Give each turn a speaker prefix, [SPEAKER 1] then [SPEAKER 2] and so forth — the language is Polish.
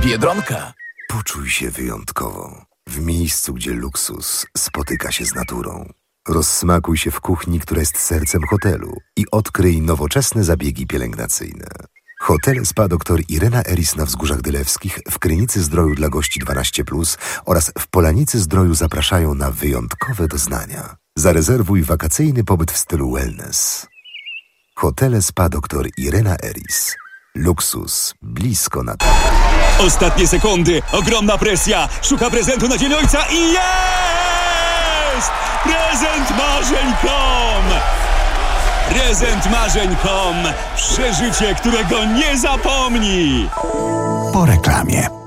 [SPEAKER 1] Biedronka.
[SPEAKER 2] Poczuj się wyjątkowo. W miejscu, gdzie luksus spotyka się z naturą. Rozsmakuj się w kuchni, która jest sercem hotelu i odkryj nowoczesne zabiegi pielęgnacyjne. Hotele Spa dr Irena Eris na Wzgórzach Dylewskich, w Krynicy Zdroju dla gości 12+, oraz w Polanicy Zdroju zapraszają na wyjątkowe doznania. Zarezerwuj wakacyjny pobyt w stylu wellness. Hotele Spa dr Irena Eris. Luksus blisko na
[SPEAKER 3] Ostatnie sekundy, ogromna presja, szuka prezentu na Dzień Ojca i jest! Prezent marzeń.com! Prezent marzeń.com. Przeżycie, którego nie zapomni!
[SPEAKER 4] Po reklamie.